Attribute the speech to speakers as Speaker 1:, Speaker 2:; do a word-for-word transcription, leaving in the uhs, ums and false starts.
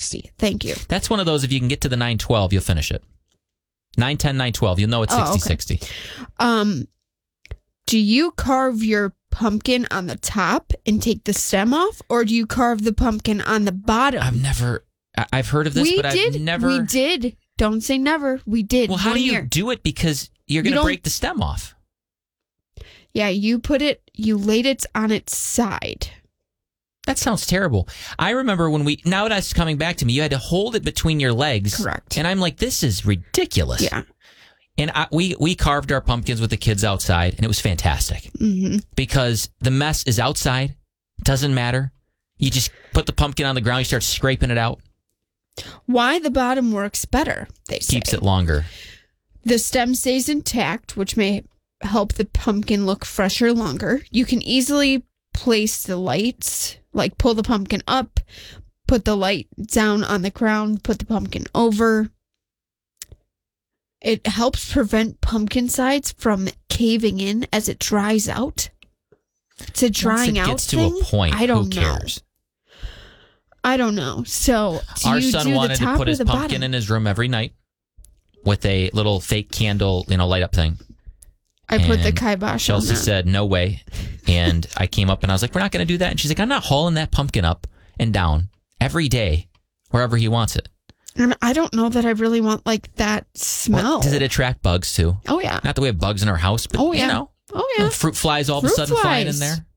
Speaker 1: sixty. Thank you.
Speaker 2: That's one of those, if you can get to the nine twelve, you'll finish it. nine ten, nine twelve, you'll know it's
Speaker 1: Oh,
Speaker 2: sixty
Speaker 1: okay.
Speaker 2: sixty.
Speaker 1: Um, do you carve your pumpkin on the top and take the stem off, or do you carve the pumpkin on the bottom?
Speaker 2: I've never, I- I've heard of this,
Speaker 1: we
Speaker 2: but
Speaker 1: did,
Speaker 2: I've never.
Speaker 1: We did. Don't say never. We did.
Speaker 2: Well, how
Speaker 1: one
Speaker 2: do you
Speaker 1: year.
Speaker 2: do it? Because you're
Speaker 1: You
Speaker 2: going to
Speaker 1: don't-
Speaker 2: break the stem off.
Speaker 1: Yeah, you put it, you laid it on its side.
Speaker 2: That sounds terrible. I remember when we, now that's coming back to me, you had to hold it between your legs.
Speaker 1: Correct.
Speaker 2: And I'm like, this is ridiculous.
Speaker 1: Yeah.
Speaker 2: And I, we, we carved our pumpkins with the kids outside, and it was fantastic.
Speaker 1: Mm-hmm.
Speaker 2: Because the mess is outside. Doesn't matter. You just put the pumpkin on the ground, you start scraping it out.
Speaker 1: Why the bottom works better, they say.
Speaker 2: Keeps it longer.
Speaker 1: The stem stays intact, which may help the pumpkin look fresher longer. You can easily place the lights, like pull the pumpkin up, put the light down on the ground, put the pumpkin over. It helps prevent pumpkin sides from caving in as it dries out. It's a drying
Speaker 2: Once it
Speaker 1: out
Speaker 2: gets
Speaker 1: thing.
Speaker 2: to a point,
Speaker 1: I don't
Speaker 2: who
Speaker 1: know.
Speaker 2: cares?
Speaker 1: I don't know. So, do
Speaker 2: Our
Speaker 1: you
Speaker 2: son
Speaker 1: do
Speaker 2: wanted
Speaker 1: the
Speaker 2: to
Speaker 1: top
Speaker 2: put
Speaker 1: or
Speaker 2: his
Speaker 1: the
Speaker 2: pumpkin
Speaker 1: bottom?
Speaker 2: in his room every night with a little fake candle, you know, light up thing.
Speaker 1: I put the
Speaker 2: And
Speaker 1: kibosh
Speaker 2: Chelsea
Speaker 1: on that.
Speaker 2: said, no way. And I came up and I was like, we're not going to do that. And she's like, I'm not hauling that pumpkin up and down every day, wherever he wants it.
Speaker 1: And I don't know that I really want like that smell.
Speaker 2: Well, does it attract bugs too?
Speaker 1: Oh, yeah.
Speaker 2: Not that we have bugs in our house, but
Speaker 1: Oh, yeah.
Speaker 2: you know,
Speaker 1: Oh, yeah.
Speaker 2: fruit flies all
Speaker 1: Fruit
Speaker 2: of a sudden flying in
Speaker 1: flies.
Speaker 2: there.